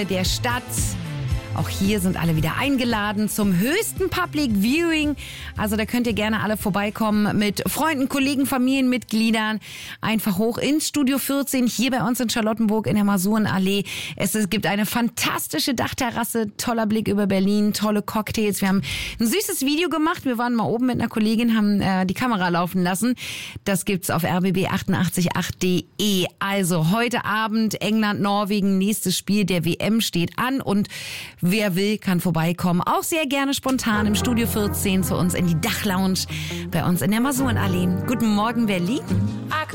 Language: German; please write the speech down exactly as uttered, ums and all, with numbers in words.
der Stadt. Auch hier sind alle wieder eingeladen zum höchsten Public Viewing. Also da könnt ihr gerne alle vorbeikommen mit Freunden, Kollegen, Familienmitgliedern. Einfach hoch ins Studio vierzehn hier bei uns in Charlottenburg in der Masurenallee. Es, es gibt eine fantastische Dachterrasse, toller Blick über Berlin, tolle Cocktails. Wir haben ein süßes Video gemacht. Wir waren mal oben mit einer Kollegin, haben äh, die Kamera laufen lassen. Das gibt's auf r b b achtundachtzig Komma acht punkt de. Also heute Abend England, Norwegen, nächstes Spiel der W M steht an und wer will, kann vorbeikommen. Auch sehr gerne spontan im Studio vierzehn zu uns in die Dachlounge bei uns in der Masurenallee. Guten Morgen, Berlin.